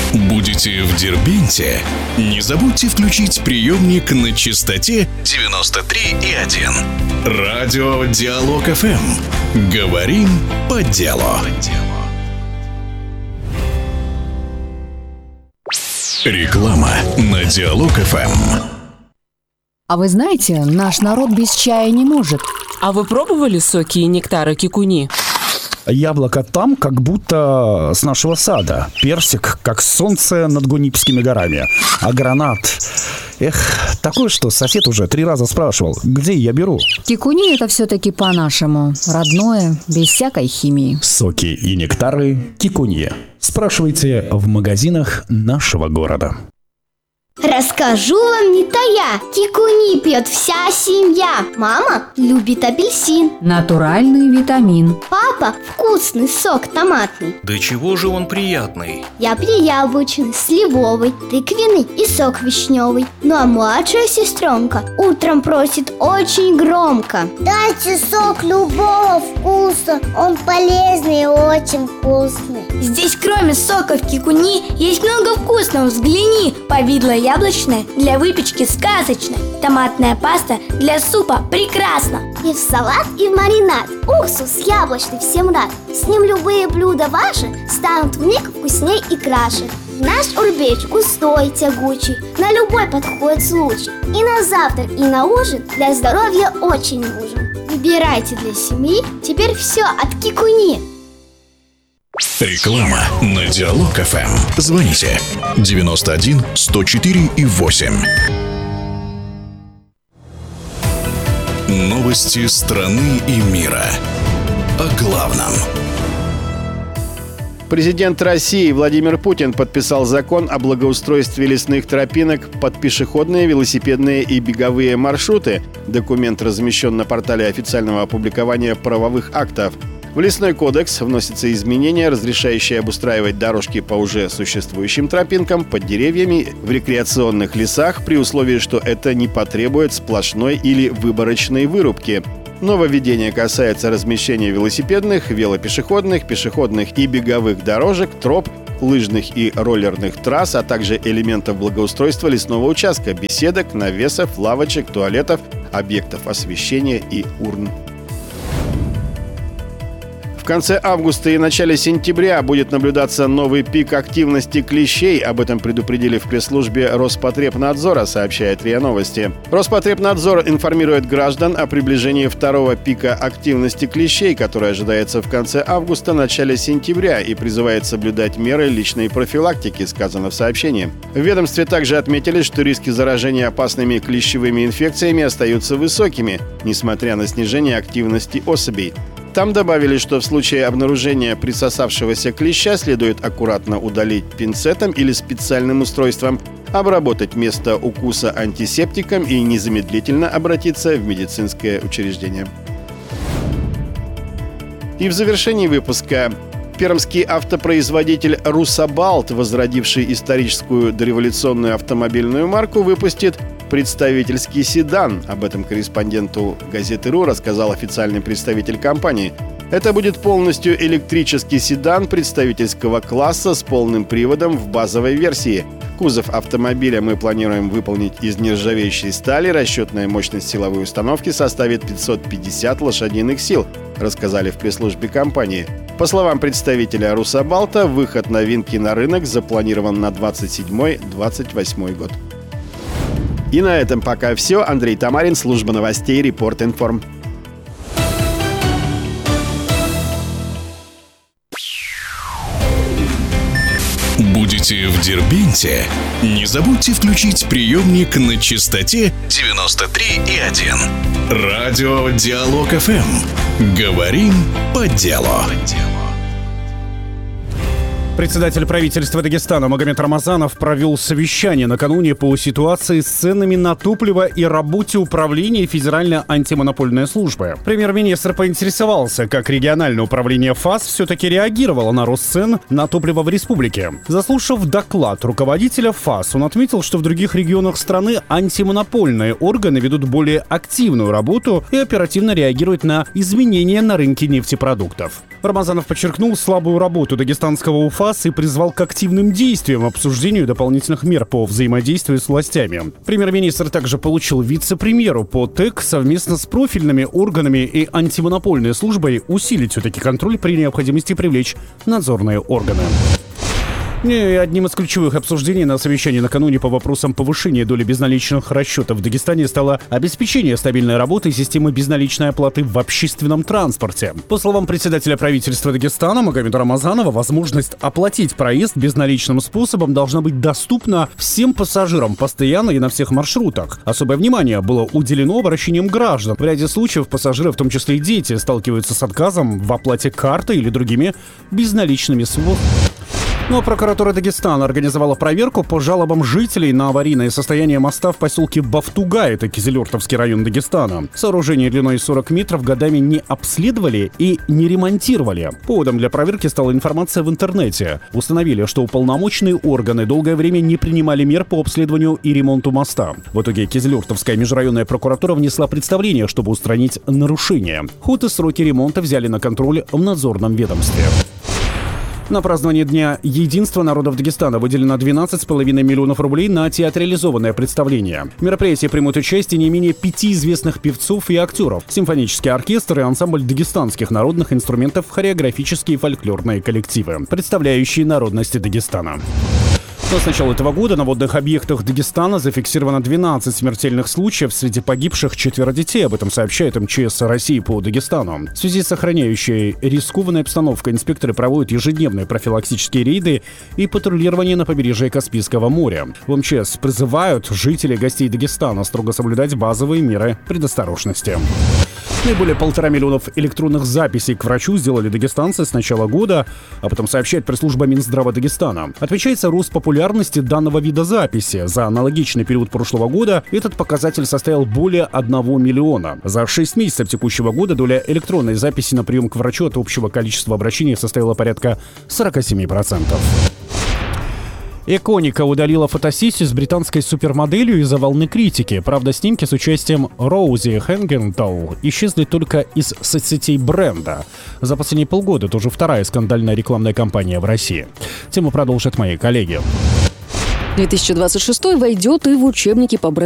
Будете в Дербенте? Не забудьте включить приемник на частоте 93,1. Радио Диалог ФМ. Говорим по делу. Реклама на Диалог ФМ. А вы знаете, наш народ без чая не может. А вы пробовали соки и нектары кикуни? Яблоко там, как будто с нашего сада. Персик, как солнце над Гунипскими горами. А гранат... такое что, сосед уже 3 раза спрашивал, где я беру. Кикуни — это все-таки по-нашему. Родное, без всякой химии. Соки и нектары кикуни. Спрашивайте в магазинах нашего города. Расскажу вам не тая, кикуни пьет вся семья. Мама любит апельсин. Натуральный витамин. Папа вкусный сок томатный. Да чего же он приятный? Я пью яблочный, сливовый, тыквенный и сок вишневый. Ну а младшая сестренка утром просит очень громко: дайте сок любого вкуса, он полезный и очень вкусный. Здесь кроме соков кикуни есть много вкусного, взгляни. Повидло яблочное для выпечки сказочно. Томатная паста для супа прекрасно. И в салат, и в маринад. Уксус яблочный всем рад. С ним любые блюда ваши станут вмиг вкусней и краше. Наш урбеч густой, тягучий, на любой подходит случай. И на завтрак, и на ужин для здоровья очень нужен. Выбирайте для семьи теперь все от кикуни. Реклама на Диалог ФМ. Звоните 91 104 и 8. Новости страны и мира. О главном. Президент России Владимир Путин подписал закон о благоустройстве лесных тропинок под пешеходные, велосипедные и беговые маршруты. Документ размещен на портале официального опубликования правовых актов. В Лесной кодекс вносятся изменения, разрешающие обустраивать дорожки по уже существующим тропинкам под деревьями в рекреационных лесах при условии, что это не потребует сплошной или выборочной вырубки. Нововведение касается размещения велосипедных, велопешеходных, пешеходных и беговых дорожек, троп, лыжных и роллерных трасс, а также элементов благоустройства лесного участка, беседок, навесов, лавочек, туалетов, объектов освещения и урн. В конце августа и начале сентября будет наблюдаться новый пик активности клещей. Об этом предупредили в пресс-службе Роспотребнадзора, сообщает РИА Новости. Роспотребнадзор информирует граждан о приближении второго пика активности клещей, который ожидается в конце августа, начале сентября, и призывает соблюдать меры личной профилактики, сказано в сообщении. В ведомстве также отметили, что риски заражения опасными клещевыми инфекциями остаются высокими, несмотря на снижение активности особей. Там добавили, что в случае обнаружения присосавшегося клеща следует аккуратно удалить пинцетом или специальным устройством, обработать место укуса антисептиком и незамедлительно обратиться в медицинское учреждение. И в завершении выпуска. Пермский автопроизводитель «Русабалт», возродивший историческую дореволюционную автомобильную марку, выпустит представительский седан. Об этом корреспонденту газеты «РУ» рассказал официальный представитель компании. Это будет полностью электрический седан представительского класса с полным приводом в базовой версии. Кузов автомобиля мы планируем выполнить из нержавеющей стали. Расчетная мощность силовой установки составит 550 лошадиных сил, рассказали в пресс-службе компании. По словам представителя «Русабалта», выход новинки на рынок запланирован на 27-28 год. И на этом пока все. Андрей Тамарин, служба новостей, Репорт Информ. Будете в Дербенте? Не забудьте включить приемник на частоте 93,1. Радио Диалог ФМ. Говорим по делу. Председатель правительства Дагестана Магомед Рамазанов провел совещание накануне по ситуации с ценами на топливо и работе управления Федеральной антимонопольной службы. Премьер-министр поинтересовался, как региональное управление ФАС все-таки реагировало на рост цен на топливо в республике. Заслушав доклад руководителя ФАС, он отметил, что в других регионах страны антимонопольные органы ведут более активную работу и оперативно реагируют на изменения на рынке нефтепродуктов. Рамазанов подчеркнул слабую работу дагестанского УФАС ситуации и призвал к активным действиям, обсуждению дополнительных мер по взаимодействию с властями. Премьер-министр также получил вице-премьеру по ТЭК совместно с профильными органами и антимонопольной службой усилить все-таки контроль, при необходимости привлечь надзорные органы. И одним из ключевых обсуждений на совещании накануне по вопросам повышения доли безналичных расчетов в Дагестане стало обеспечение стабильной работы системы безналичной оплаты в общественном транспорте. По словам председателя правительства Дагестана Магомеда Рамазанова, возможность оплатить проезд безналичным способом должна быть доступна всем пассажирам постоянно и на всех маршрутах. Особое внимание было уделено обращениям граждан. В ряде случаев пассажиры, в том числе и дети, сталкиваются с отказом в оплате картой или другими безналичными средствами. Но прокуратура Дагестана организовала проверку по жалобам жителей на аварийное состояние моста в поселке Бафтугай, это Кизилюртовский район Дагестана. Сооружение длиной 40 метров годами не обследовали и не ремонтировали. Поводом для проверки стала информация в интернете. Установили, что уполномоченные органы долгое время не принимали мер по обследованию и ремонту моста. В итоге Кизилюртовская межрайонная прокуратура внесла представление, чтобы устранить нарушения. Ход и сроки ремонта взяли на контроль в надзорном ведомстве. На празднование Дня единства народов Дагестана выделено 12,5 миллионов рублей на театрализованное представление. В мероприятии примут участие не менее 5 известных певцов и актеров, симфонический оркестр и ансамбль дагестанских народных инструментов, хореографические и фольклорные коллективы, представляющие народности Дагестана. Но с начала этого года на водных объектах Дагестана зафиксировано 12 смертельных случаев, среди погибших 4 детей. Об этом сообщает МЧС России по Дагестану. В связи с сохраняющей рискованной обстановкой инспекторы проводят ежедневные профилактические рейды и патрулирование на побережье Каспийского моря. В МЧС призывают жителей и гостей Дагестана строго соблюдать базовые меры предосторожности. Наиболее 1,5 миллиона электронных записей к врачу сделали дагестанцы с начала года. Об этом сообщает пресс-служба Минздрава Дагестана. Отмечается рост популярности данного вида записи. За аналогичный период прошлого года этот показатель составил более 1 миллиона. За 6 месяцев текущего года доля электронной записи на прием к врачу от общего количества обращений составила порядка 47%. Эконика удалила фотосессию с британской супермоделью из-за волны критики. Правда, снимки с участием Роузи Хэнгентау исчезли только из соцсетей бренда. За последние полгода это уже вторая скандальная рекламная кампания в России. Тему продолжат мои коллеги. 2026 войдет и в учебники по бренду.